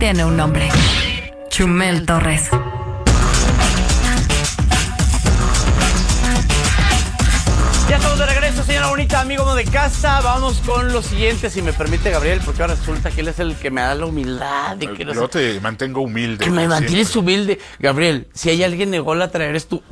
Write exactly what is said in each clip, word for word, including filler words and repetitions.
tiene un nombre. Chumel Torres. Ya estamos de regreso, señora bonita, amigo de casa. Vamos con lo siguiente, si me permite, Gabriel, porque ahora resulta que él es el que me da la humildad. De que Yo no te mantengo humilde. Que me mantienes humilde. Gabriel, si hay alguien nególatra, eres tú.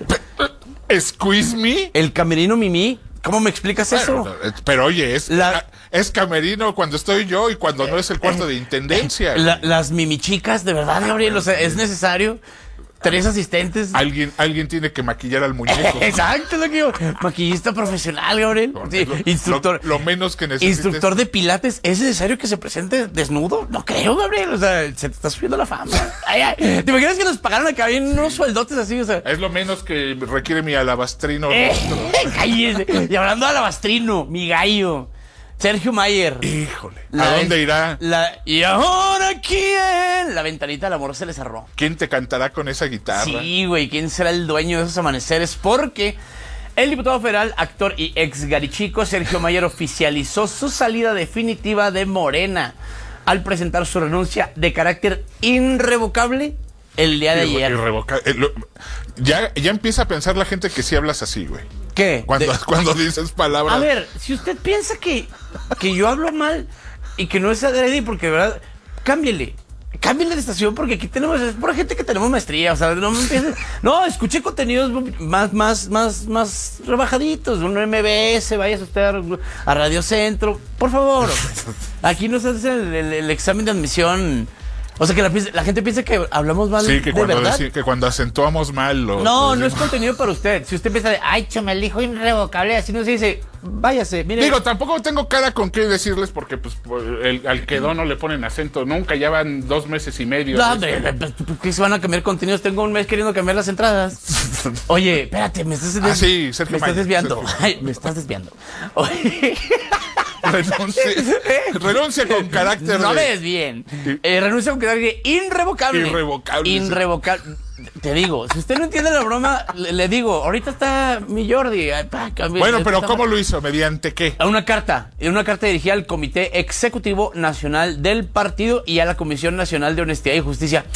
¿Squeeze me? El camerino Mimi. ¿Cómo me explicas eso? Bueno, pero oye, es, La- es camerino cuando estoy yo y cuando no es el cuarto de intendencia. La- las mimichicas, de verdad, Gabriel, o sea, es necesario. Tres asistentes. Alguien, alguien tiene que maquillar al muñeco. Exacto, es lo que digo. Maquillista profesional, Gabriel. Sí, Lo- instructor. Lo, lo menos que necesites. Instructor de pilates. ¿Es necesario que se presente desnudo? No creo, Gabriel. O sea, se te está subiendo la fama. Ay, ay. ¿Te imaginas que nos pagaron acá bien unos sueldotes así? O sea, Es lo menos que requiere mi alabastrino eh, rostro. cállese. Y hablando de alabastrino, mi gallo, Sergio Mayer. Híjole. La ¿A dónde ven- irá? La, ¿Y ahora quién? La ventanita del amor se le cerró. ¿Quién te cantará con esa guitarra? Sí, güey, ¿quién será el dueño de esos amaneceres? Porque el diputado federal, actor y ex garichico Sergio Mayer oficializó su salida definitiva de Morena al presentar su renuncia de carácter irrevocable el día de Irre- ayer. irrevoca- eh, lo- ya, ya empieza a pensar la gente que sí hablas así, güey. ¿Qué? Cuando, De- cuando dices palabras. A ver, si usted piensa que, que yo hablo mal y que no es adrede, porque de verdad, cámbiele. Cámbiale de estación porque aquí tenemos, es por gente que tenemos maestría, o sea, no me empieces. No, escuche contenidos más, más, más, más rebajaditos, un M B S, vaya usted a, a Radio Centro, por favor. Aquí nos hace el, el- el examen de admisión. O sea, que la, la gente piensa que hablamos mal Sí, que de cuando, verdad. deci- que cuando acentuamos mal lo, No, lo no es decimos. contenido para usted. Si usted piensa de, ay, Chumel dijo irrevocable, así no se dice, váyase, mire. Digo, tampoco tengo cara con qué decirles porque pues por el, al quedó no le ponen acento nunca, ya van dos meses y medio. No, hombre, ¿qué se van a cambiar contenidos? Tengo un mes queriendo cambiar las entradas. Oye, espérate, me estás, des- Ah, sí, Sergio me estás Mayer, desviando. Sergio. Ay, me estás desviando. Oye, Renuncia, renuncia con carácter no de- me desvíen. Eh, renuncia con carácter irrevocable. Irrevocable, sí. Irrevocable. Te digo, si usted no entiende la broma, le, le digo, ahorita está mi Jordi. Ay, pa, cambie- Bueno, pero está- ¿cómo lo hizo? ¿Mediante qué? A una carta, en una carta dirigida al Comité Ejecutivo Nacional del Partido y a la Comisión Nacional de Honestidad y Justicia.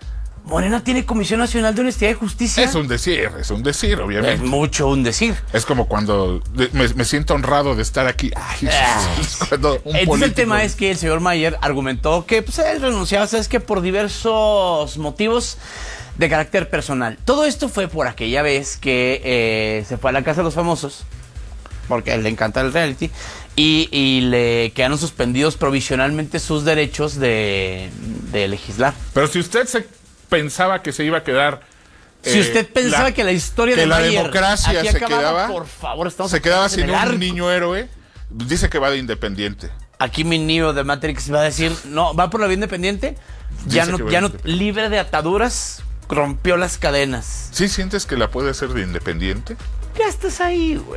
Morena tiene Comisión Nacional de Honestidad y Justicia. Es un decir, es un decir, Es obviamente. mucho un decir. Es como cuando de- me, me siento honrado de estar aquí. Ay, es cuando un Entonces el político- tema es que el señor Mayer argumentó que pues, él renunciaba, ¿sabes qué? Por diversos motivos de carácter personal. Todo esto fue por aquella vez que eh, se fue a la Casa de los Famosos, porque a él le encanta el reality, y, y le quedaron suspendidos provisionalmente sus derechos de, de legislar. Pero si usted se pensaba que se iba a quedar. Si eh, usted pensaba la- que la historia que de la Mayer democracia aquí se acababa, quedaba, por favor, estamos se quedaba en sin el un arco. niño héroe, dice que va de independiente. Aquí mi niño de Matrix va a decir, no, va por la vía independiente, ya Dice que no, va ya no, independiente. libre de ataduras, rompió las cadenas. ¿Sí sientes que la puede hacer de independiente? Ya estás ahí, güey.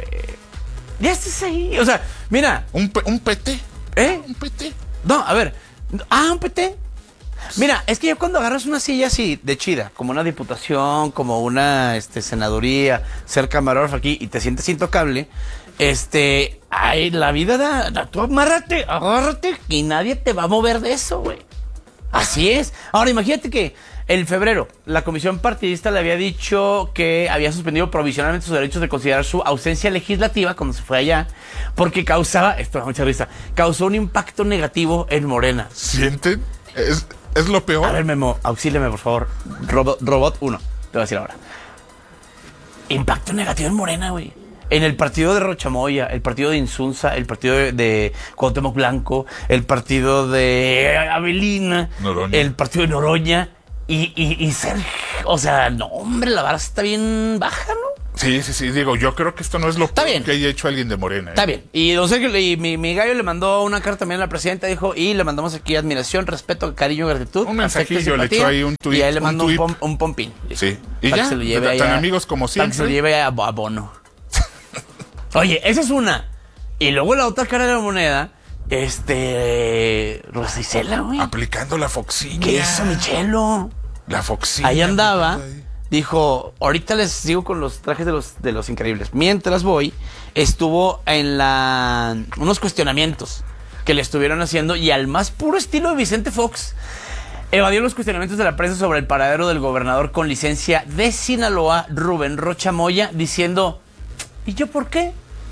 Ya estás ahí. O sea, mira, ¿Un, P- un P T? ¿eh? ¿Un P T? No, a ver. Ah, un P T. Mira, es que ya cuando agarras una silla así de chida, como una diputación, como una este, senaduría, ser camarógrafo aquí y te sientes intocable, este, ay, la vida da, da- tú amárrate, agárrate y nadie te va a mover de eso, güey. Así es. Ahora, imagínate que en febrero la comisión partidista le había dicho que había suspendido provisionalmente sus derechos de considerar su ausencia legislativa cuando se fue allá, porque causaba, esto da mucha risa, causó un impacto negativo en Morena. ¿Sienten? Es, es lo peor. A ver, Memo, auxíliame, por favor. Robo- Robot uno, te voy a decir ahora. Impacto negativo en Morena, güey. En el partido de Rochamoya, el partido de Insunza, el partido de, de Cuauhtémoc Blanco, el partido de Avelina, Noroña. el partido de Noroña y, y, y Sergio. O sea, no, hombre, la vara está bien baja, ¿no? Sí, sí, sí. Digo, yo creo que esto no es lo Está peor bien. que haya hecho alguien de Morena. ¿eh? Está bien. Y don Sergio, y mi, mi gallo le mandó una carta también a la presidenta, dijo, y le mandamos aquí admiración, respeto, cariño, gratitud. Un afecto y mensajillo, le simpatía, echó ahí un tuit, Y ahí le un mandó un, tuit. pom- un pompín. Sí. ¿Y Para ya? que se lo lleve Tan- ahí tan a- amigos como Para que se lo siempre. lleve a, a Bono. Oye, esa es una. Y luego la otra cara de la moneda, este... Rosa Isela, güey. Aplicando la foxina. ¿Qué hizo Michelo? La foxina. Ahí andaba, Ahí. dijo, ahorita les sigo con los trajes de los, de los increíbles. Mientras voy, estuvo en la unos cuestionamientos que le estuvieron haciendo y al más puro estilo de Vicente Fox, evadió los cuestionamientos de la prensa sobre el paradero del gobernador con licencia de Sinaloa, Rubén Rocha Moya, diciendo, ¿y yo por qué?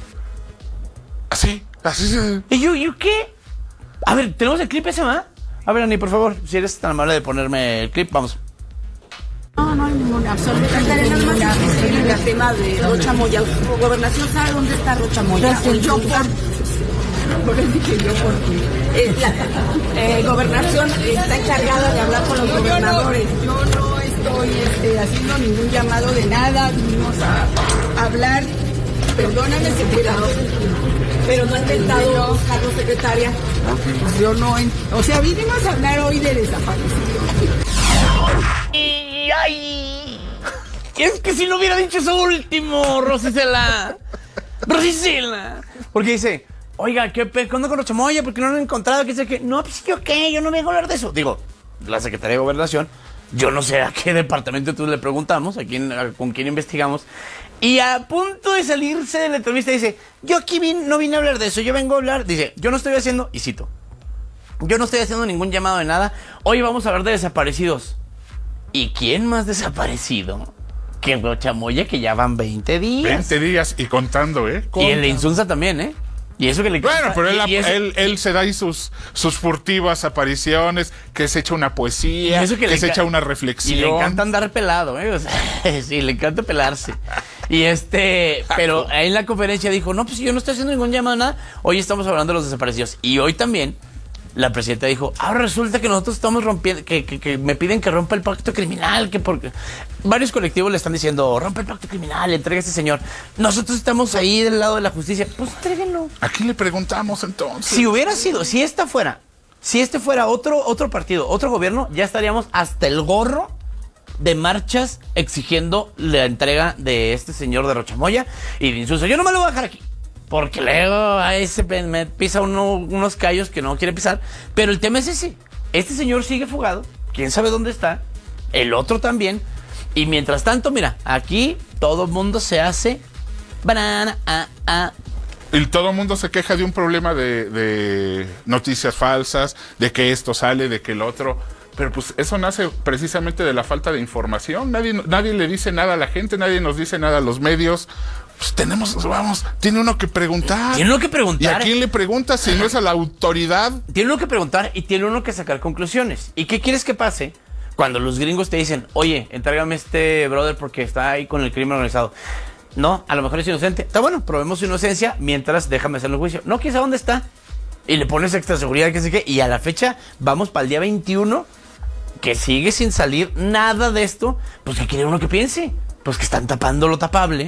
Así, así se... ¿Y yo, yo qué? A ver, ¿tenemos el clip ese, ma? A ver, Ani, por favor, si eres tan amable de ponerme el clip, vamos. No, no hay ninguna, absolutamente ninguna. El tema de Rocha Moya. Su gobernación sabe dónde está Rocha Moya. El yo por... Por eso dije yo porque... Eh, la eh, gobernación está encargada de hablar con los gobernadores. Yo no estoy este, haciendo ningún llamado de nada. Vinimos a hablar. Perdóname, secretario. Pero no he intentado buscarlo, secretaria. Pues yo no... O sea, vinimos a hablar hoy de desaparecidos. Y, ay, es que si no hubiera dicho eso último, Rosicela. Rosicela. Porque dice, oiga, ¿qué, qué onda con Rocha Moya? ¿Por qué no lo han encontrado? ¿Qué sé qué? No, pues yo qué, yo no vengo a hablar de eso. Digo, la Secretaría de Gobernación, yo no sé a qué departamento tú le preguntamos, a quién, a, con quién investigamos. Y a punto de salirse de la entrevista dice, yo aquí vin, no vine a hablar de eso, yo vengo a hablar, dice, yo no estoy haciendo, y cito, yo no estoy haciendo ningún llamado de nada, hoy vamos a hablar de desaparecidos. ¿Y quién más desaparecido que Rocha Moya, que ya van veinte días? veinte días y contando, ¿eh? Y el de Insunza también, ¿eh? Y eso que le Bueno, pero él, y, y eso, él, él se da ahí sus, sus furtivas apariciones, que se echa una poesía, que, que se echa una y reflexión. le encanta andar pelado, ¿eh? O sea, sí, le encanta pelarse. Y este, pero ahí en la conferencia dijo, no, pues yo no estoy haciendo ningún llamado a nada, hoy estamos hablando de los desaparecidos. Y hoy también la presidenta dijo, ahora resulta que nosotros estamos rompiendo, que, que, que me piden que rompa el pacto criminal, que porque varios colectivos le están diciendo, rompe el pacto criminal, entrega a este señor. Nosotros estamos ahí del lado de la justicia, pues entréguenlo. ¿A quién le preguntamos entonces? Si hubiera sido, si esta fuera, si este fuera otro, otro partido, otro gobierno, ya estaríamos hasta el gorro de marchas exigiendo la entrega de este señor de Rocha Moya y de Insulza. Yo no me lo voy a dejar aquí, porque luego ahí se me pisa uno, unos callos que no quiere pisar. Pero el tema es ese. Este señor sigue fugado. Quién sabe dónde está. El otro también. Y mientras tanto, mira, aquí todo el mundo se hace banana, ah, ah. Y todo el mundo se queja de un problema de, de noticias falsas, de que esto sale, de que el otro... Pero pues eso nace precisamente de la falta de información. Nadie, nadie le dice nada a la gente, nadie nos dice nada a los medios. Pues tenemos, vamos, tiene uno que preguntar. Tiene uno que preguntar. ¿Y a quién le pregunta si no es a la autoridad? Tiene uno que preguntar y tiene uno que sacar conclusiones. ¿Y qué quieres que pase cuando los gringos te dicen, oye, entrégame este brother porque está ahí con el crimen organizado? No, a lo mejor es inocente. Está bueno, probemos su inocencia mientras déjame hacerle el juicio. No, ¿quién sabe dónde está? Y le pones extra seguridad, que sé qué. Y a la fecha, vamos para el día veintiuno, que sigue sin salir nada de esto. Pues ¿qué quiere uno que piense? Pues que están tapando lo tapable.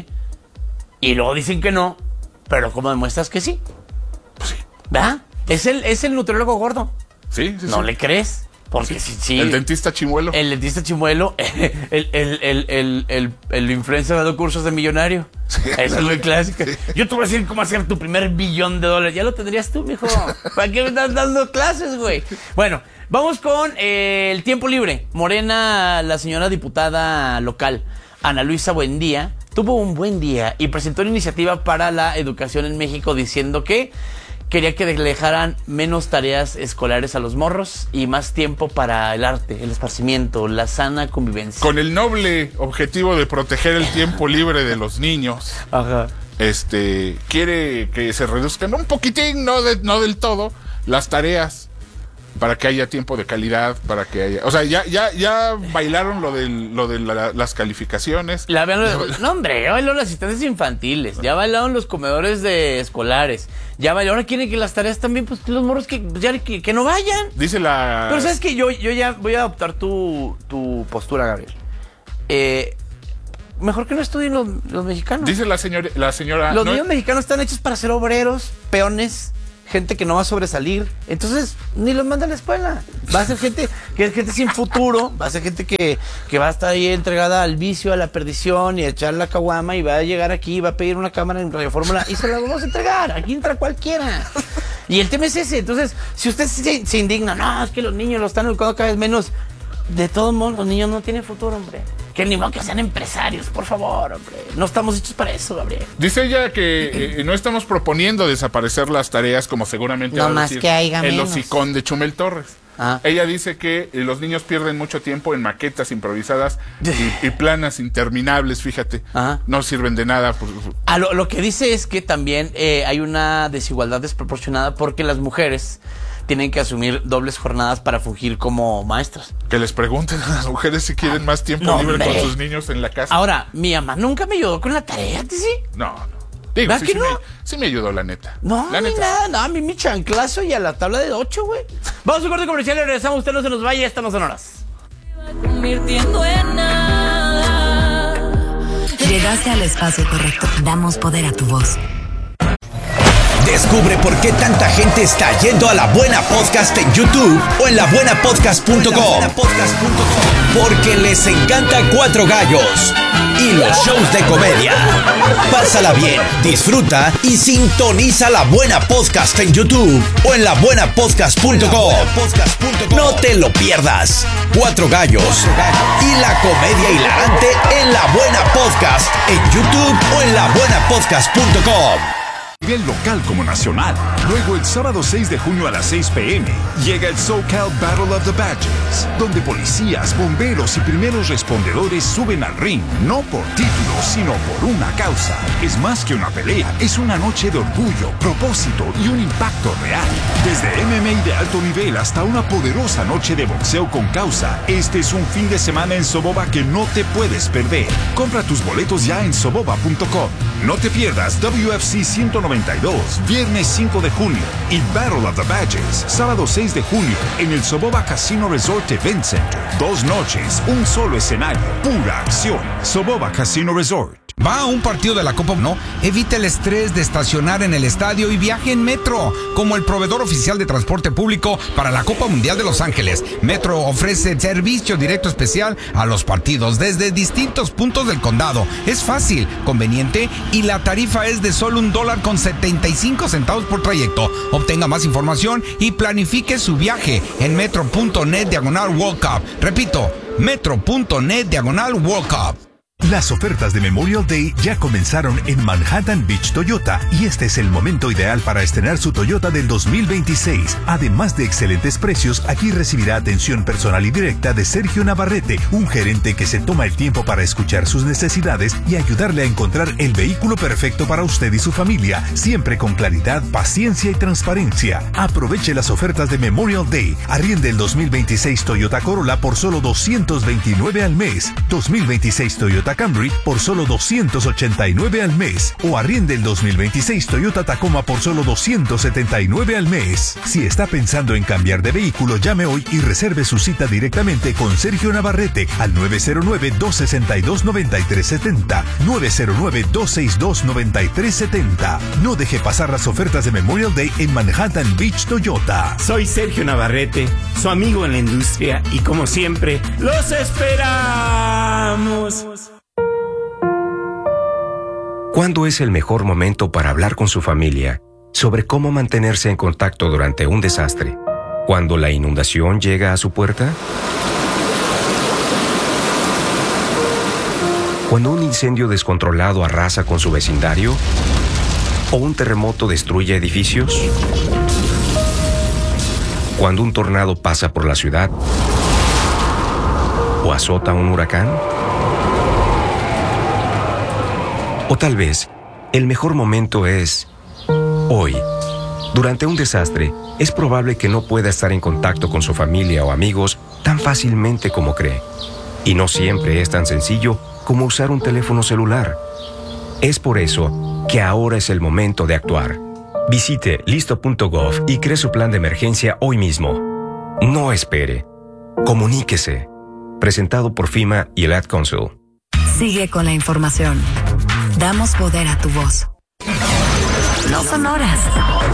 Y luego dicen que no. Pero ¿cómo demuestras que sí? Pues sí. ¿Verdad? Es el, es el nutriólogo gordo. Sí, sí, ¿No sí. le crees? Porque sí, sí. El dentista chimuelo. El dentista chimuelo. El, el, el, el, el, el influencer dando cursos de millonario. Sí, Esa es muy clásica. Sí. Yo te voy a decir cómo hacer tu primer billón de dólares. Ya lo tendrías tú, mijo. ¿Para qué me estás dando clases, güey? Bueno, vamos con eh, el tiempo libre. Morena, la señora diputada local, Ana Luisa Buendía, tuvo un buen día y presentó una iniciativa para la educación en México diciendo que quería que le dejaran menos tareas escolares a los morros y más tiempo para el arte, el esparcimiento, la sana convivencia. Con el noble objetivo de proteger el tiempo libre de los niños. Ajá. Este, quiere que se reduzcan un poquitín, no, de, no del todo, las tareas, para que haya tiempo de calidad, para que haya... O sea, ya, ya, ya bailaron lo de, lo de la, las calificaciones. La, no, hombre, ya bailaron las asistencias infantiles, ya bailaron los comedores de escolares, ya bailaron, ahora quieren que las tareas también, pues los morros que, ya, que, que no vayan. Dice la... Pero sabes que yo, yo ya voy a adoptar tu, tu postura, Gabriel. Eh, mejor que no estudien los, los mexicanos. Dice la señora... La señora los no, niños mexicanos están hechos para ser obreros, peones, gente que no va a sobresalir. Entonces, ni los manda a la escuela. Va a ser gente que es gente sin futuro, va a ser gente que, que va a estar ahí entregada al vicio, a la perdición y a echar la caguama y va a llegar aquí, va a pedir una cámara en Radio Fórmula y se la vamos a entregar. Aquí entra cualquiera. Y el tema es ese. Entonces, si usted se, se indigna, no, es que los niños lo están educando cada vez menos. De todos modos, los niños no tienen futuro, hombre. Que ni modo que sean empresarios, por favor, hombre. No estamos hechos para eso, Gabriel. Dice ella que eh, no estamos proponiendo desaparecer las tareas como seguramente No va a más decir que haya el menos. hocicón de Chumel Torres. Ah. Ella dice que eh, los niños pierden mucho tiempo en maquetas improvisadas y, y planas interminables, fíjate. Ajá. No sirven de nada. Pues, Ah, lo, lo que dice es que también eh, hay una desigualdad desproporcionada porque las mujeres tienen que asumir dobles jornadas para fungir como maestras. que les pregunten a las mujeres si quieren más tiempo no, libre hombre. con sus niños en la casa. Ahora, mi mamá nunca me ayudó con la tarea, ¿sí? No, no. Digo, ¿Verdad sí, que sí, no? me, sí me ayudó, la neta. No, la ni neta. nada, no, a mí mi chanclazo y a la tabla de ocho, güey. Vamos a un corte comercial y regresamos, usted no se nos vaya, estamos en horas. Convirtiendo en nada. Llegaste al espacio correcto. Damos poder a tu voz. Descubre por qué tanta gente está yendo a La Buena Podcast en YouTube o en la buena podcast punto com. Porque les encanta Cuatro Gallos y los shows de comedia. Pásala bien, disfruta y sintoniza La Buena Podcast en YouTube o en la buena podcast punto com. No te lo pierdas. Cuatro Gallos y la comedia hilarante en La Buena Podcast en YouTube o en la buena podcast punto com. A nivel local como nacional. Luego el sábado seis de junio a las seis pm llega el SoCal Battle of the Badges, donde policías, bomberos y primeros respondedores suben al ring, no por títulos, sino por una causa. Es más que una pelea, es una noche de orgullo, propósito y un impacto real. Desde M M A de alto nivel hasta una poderosa noche de boxeo con causa, este es un fin de semana en Soboba que no te puedes perder. Compra tus boletos ya en soboba punto com. No te pierdas W F C ciento noventa y dos, viernes cinco de junio, y Battle of the Badges, sábado seis de junio, en el Soboba Casino Resort Event Center. Dos noches, un solo escenario, pura acción. Soboba Casino Resort. ¿Va a un partido de la Copa? No. Evite el estrés de estacionar en el estadio y viaje en Metro, como el proveedor oficial de transporte público para la Copa Mundial de Los Ángeles. Metro ofrece servicio directo especial a los partidos desde distintos puntos del condado. Es fácil, conveniente y la tarifa es de solo un dólar con setenta y cinco centavos por trayecto. Obtenga más información y planifique su viaje en metro punto net diagonal World Cup. Repito, metro punto net diagonal World Cup. Las ofertas de Memorial Day ya comenzaron en Manhattan Beach Toyota y este es el momento ideal para estrenar su Toyota del dos mil veintiséis. Además de excelentes precios, aquí recibirá atención personal y directa de Sergio Navarrete, un gerente que se toma el tiempo para escuchar sus necesidades y ayudarle a encontrar el vehículo perfecto para usted y su familia, siempre con claridad, paciencia y transparencia. Aproveche las ofertas de Memorial Day. Arriende el dos mil veintiséis Toyota Corolla por solo doscientos veintinueve al mes. dos mil veintiséis Toyota Camry por solo doscientos ochenta y nueve al mes o arriende el dos mil veintiséis Toyota Tacoma por solo doscientos setenta y nueve al mes. Si está pensando en cambiar de vehículo, llame hoy y reserve su cita directamente con Sergio Navarrete al nueve cero nueve, dos seis dos, nueve tres siete cero, nueve cero nueve, dos seis dos, nueve tres siete cero. No deje pasar las ofertas de Memorial Day en Manhattan Beach Toyota. Soy Sergio Navarrete, su amigo en la industria y como siempre, ¡los esperamos! ¿Cuándo es el mejor momento para hablar con su familia sobre cómo mantenerse en contacto durante un desastre? ¿Cuando la inundación llega a su puerta? ¿Cuando un incendio descontrolado arrasa con su vecindario? ¿O un terremoto destruye edificios? ¿Cuando un tornado pasa por la ciudad? ¿O azota un huracán? O tal vez, el mejor momento es hoy. Durante un desastre, es probable que no pueda estar en contacto con su familia o amigos tan fácilmente como cree. Y no siempre es tan sencillo como usar un teléfono celular. Es por eso que ahora es el momento de actuar. Visite listo punto gov y cree su plan de emergencia hoy mismo. No espere. Comuníquese. Presentado por FEMA y el Ad Council. Sigue con la información. Damos poder a tu voz. No son horas,